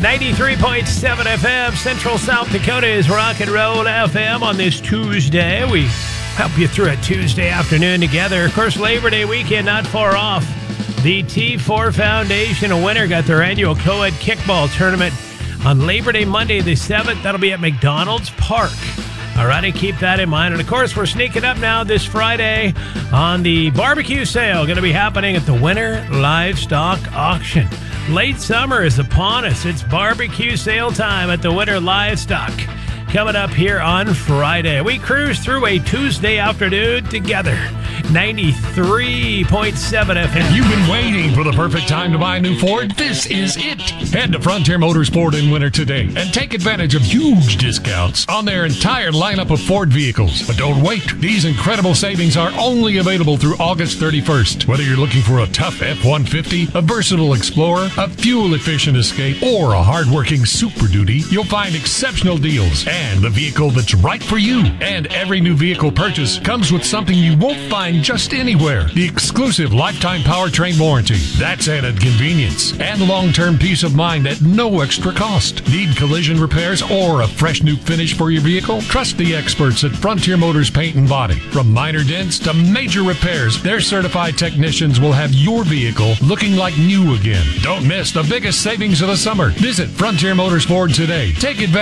93.7 FM, Central South Dakota's Rock and Roll FM on this Tuesday. We help you through a Tuesday afternoon together. Of course, Labor Day weekend not far off. The T4 Foundation winner got their annual co-ed kickball tournament on Labor Day Monday the 7th. That'll be at McDonald's Park. All righty, keep that in mind. And, of course, we're sneaking up now this Friday on the barbecue sale going to be happening at the Winter Livestock Auction. Late summer is upon us. It's barbecue sale time at the Winter Livestock. Coming up here on Friday. We cruise through a Tuesday afternoon together. 93.7 FM. You've been waiting for the perfect time to buy a new Ford? This is it. Head to Frontier Motorsport in Winter today and take advantage of huge discounts on their entire lineup of Ford vehicles. But don't wait. These incredible savings are only available through August 31st. Whether you're looking for a tough F-150, a versatile Explorer, a fuel-efficient Escape, or a hard-working Super Duty, you'll find exceptional deals and the vehicle that's right for you. And every new vehicle purchase comes with something you won't find just anywhere. The exclusive lifetime powertrain warranty. That's added convenience and long-term peace of mind at no extra cost. Need collision repairs or a fresh new finish for your vehicle? Trust the experts at Frontier Motors Paint and Body. From minor dents to major repairs, their certified technicians will have your vehicle looking like new again. Don't miss the biggest savings of the summer. Visit Frontier Motors Ford today. Take advantage